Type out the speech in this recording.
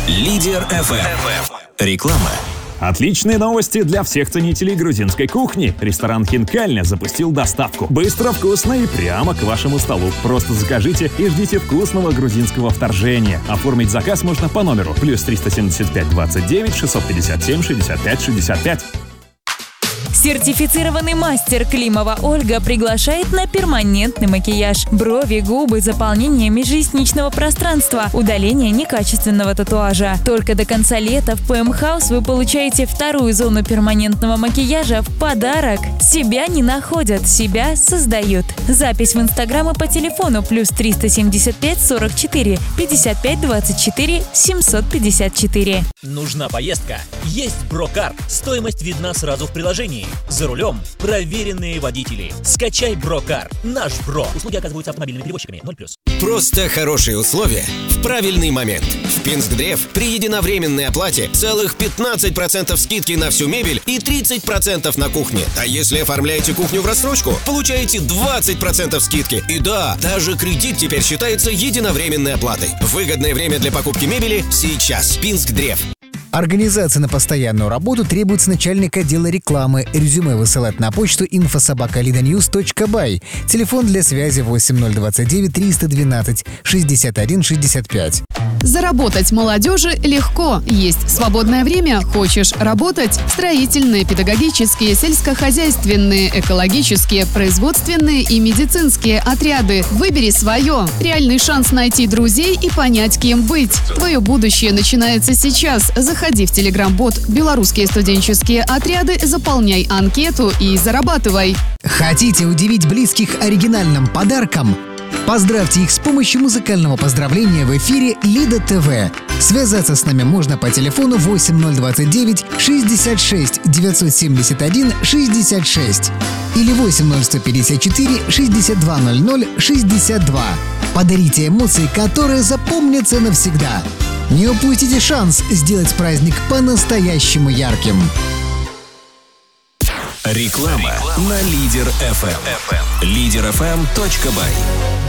Лидер FM. Реклама. Отличные новости для всех ценителей грузинской кухни. Ресторан «Хинкальня» запустил доставку. Быстро, вкусно и прямо к вашему столу. Просто закажите и ждите вкусного грузинского вторжения. Оформить заказ можно по номеру +375 29 657 65 65. Сертифицированный мастер Климова Ольга приглашает на перманентный макияж. Брови, губы, заполнение межресничного пространства, удаление некачественного татуажа. Только до конца лета в PM House вы получаете вторую зону перманентного макияжа в подарок. Себя не находят, себя создают. Запись в Инстаграм и по телефону +375 44 55 24 754. Нужна поездка? Есть Брокар. Стоимость видна сразу в приложении. За рулем проверенные водители. Скачай Брокар. Наш Бро. Услуги оказываются автомобильными перевозчиками. 0+. Просто хорошие условия в правильный момент. В Пинскдрев при единовременной оплате целых 15% скидки на всю мебель и 30% на кухне. А если оформляете кухню в рассрочку, получаете 20% скидки. И да, даже кредит теперь считается единовременной оплатой. Выгодное время для покупки мебели сейчас. Пинскдрев. Организация на постоянную работу требуется начальник отдела рекламы. Резюме высылать на почту info@lidanews.by. Телефон для связи 8029 312 61 65. Заработать молодежи легко. Есть свободное время? Хочешь работать? Строительные, педагогические, сельскохозяйственные, экологические, производственные и медицинские отряды. Выбери свое. Реальный шанс найти друзей и понять, кем быть. Твое будущее начинается сейчас. Заходи в телеграм-бот «Белорусские студенческие отряды», заполняй анкету и зарабатывай. Хотите удивить близких оригинальным подарком? Поздравьте их с помощью музыкального поздравления в эфире Лида ТВ. Связаться с нами можно по телефону 8029 66 971 66 или 80154 6200 62. Подарите эмоции, которые запомнятся навсегда. Не упустите шанс сделать праздник по-настоящему ярким. Реклама на Лидер FM. Лидерfm.by.